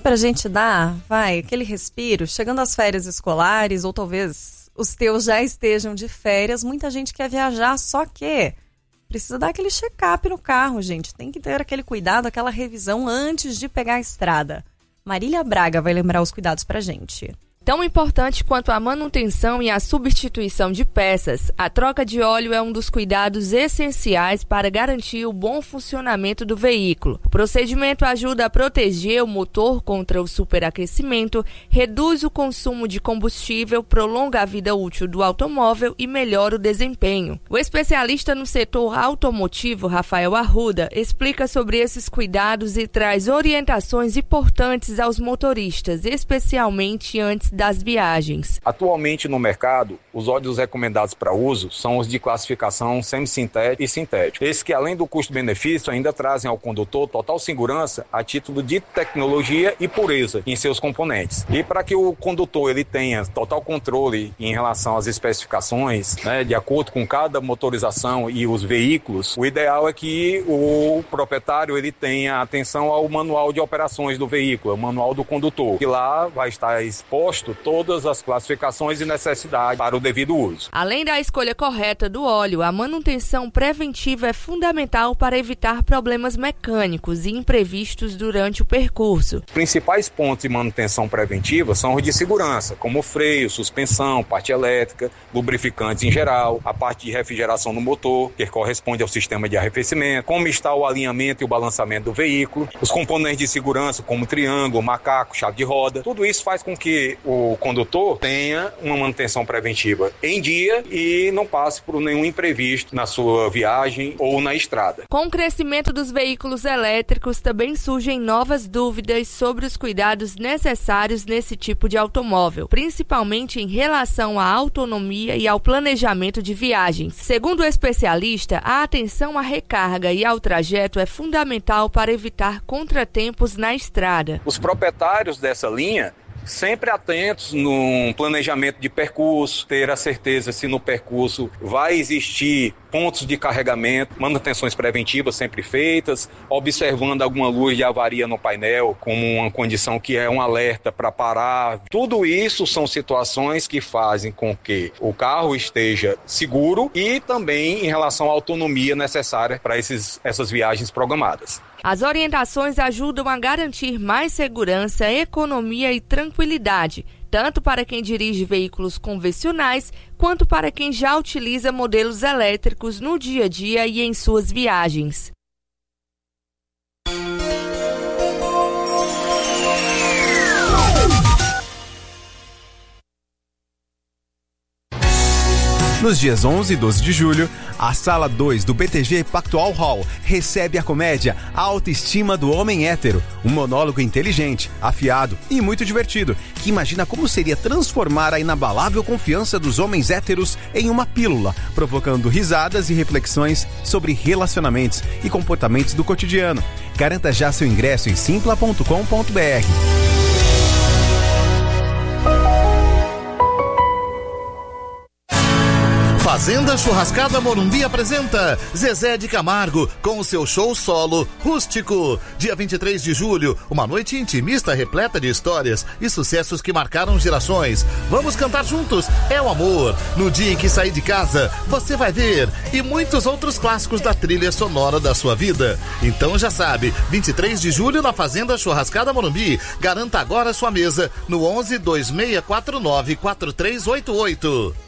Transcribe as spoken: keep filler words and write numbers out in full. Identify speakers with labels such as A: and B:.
A: pra gente dar, vai, aquele respiro, chegando às férias escolares, ou talvez os teus já estejam de férias, muita gente quer viajar, só que precisa dar aquele check-up no carro, gente. Tem que ter aquele cuidado, aquela revisão antes de pegar a estrada. Marília Braga vai lembrar os cuidados pra gente.
B: Tão importante quanto a manutenção e a substituição de peças, a troca de óleo é um dos cuidados essenciais para garantir o bom funcionamento do veículo. O procedimento ajuda a proteger o motor contra o superaquecimento, reduz o consumo de combustível, prolonga a vida útil do automóvel e melhora o desempenho. O especialista no setor automotivo, Rafael Arruda, explica sobre esses cuidados e traz orientações importantes aos motoristas, especialmente antes das viagens.
C: Atualmente no mercado, os óleos recomendados para uso são os de classificação semissintético e sintético. Esses que, além do custo-benefício, ainda trazem ao condutor total segurança a título de tecnologia e pureza em seus componentes. E para que o condutor ele tenha total controle em relação às especificações, né, de acordo com cada motorização e os veículos, o ideal é que o proprietário ele tenha atenção ao manual de operações do veículo, o manual do condutor, que lá vai estar exposto todas as classificações e necessidades para o devido uso.
B: Além da escolha correta do óleo, a manutenção preventiva é fundamental para evitar problemas mecânicos e imprevistos durante o percurso.
C: Os principais pontos de manutenção preventiva são os de segurança, como freio, suspensão, parte elétrica, lubrificantes em geral, a parte de refrigeração no motor, que corresponde ao sistema de arrefecimento, como está o alinhamento e o balançamento do veículo, os componentes de segurança, como triângulo, macaco, chave de roda. Tudo isso faz com que o condutor tenha uma manutenção preventiva em dia e não passe por nenhum imprevisto na sua viagem ou na estrada.
B: Com o crescimento dos veículos elétricos, também surgem novas dúvidas sobre os cuidados necessários nesse tipo de automóvel, principalmente em relação à autonomia e ao planejamento de viagens. Segundo o especialista, a atenção à recarga e ao trajeto é fundamental para evitar contratempos na estrada.
C: Os proprietários dessa linha sempre atentos no planejamento de percurso, ter a certeza se no percurso vai existir pontos de carregamento, manutenções preventivas sempre feitas, observando alguma luz de avaria no painel como uma condição que é um alerta para parar. Tudo isso são situações que fazem com que o carro esteja seguro e também em relação à autonomia necessária para esses, essas viagens programadas.
B: As orientações ajudam a garantir mais segurança, economia e tranquilidade, tanto para quem dirige veículos convencionais, quanto para quem já utiliza modelos elétricos no dia a dia e em suas viagens.
D: Nos dias onze e doze de julho, a Sala dois do B T G Pactual Hall recebe a comédia A Autoestima do Homem Hétero, um monólogo inteligente, afiado e muito divertido, que imagina como seria transformar a inabalável confiança dos homens héteros em uma pílula, provocando risadas e reflexões sobre relacionamentos e comportamentos do cotidiano. Garanta já seu ingresso em simpla ponto com ponto b r.
E: Fazenda Churrascada Morumbi apresenta Zezé de Camargo com o seu show solo Rústico. Dia vinte e três de julho, uma noite intimista repleta de histórias e sucessos que marcaram gerações. Vamos cantar juntos, é o amor. No dia em que sair de casa, você vai ver. E muitos outros clássicos da trilha sonora da sua vida. Então já sabe, vinte e três de julho na Fazenda Churrascada Morumbi. Garanta agora sua mesa no onze, dois seis quatro nove, quatro três oito oito.